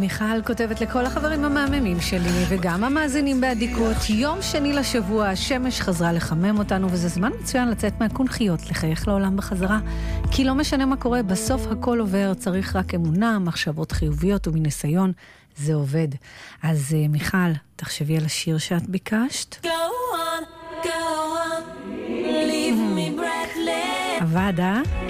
מיכל כותבת לכל החברים המאממים שלי וגם המאזינים באדיקות, יום שני לשבוע, השמש חזרה לחמם אותנו וזה זמן מצוין לצאת מהקונכיות, לחייך לעולם בחזרה, כי לא משנה מה קורה, בסוף הכל עובר, צריך רק אמונה, מחשבות חיוביות ומניסיון, זה עובד. אז מיכל, תחשבי על השיר שאת ביקשת. Go on, leave me breathless. עבד,